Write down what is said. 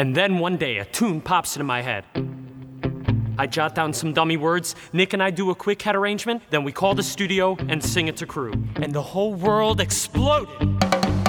And then one day, a tune pops into my head. I jot down some dummy words, Nick and I do a quick head arrangement, then we call the studio and sing it to crew. And the whole world exploded.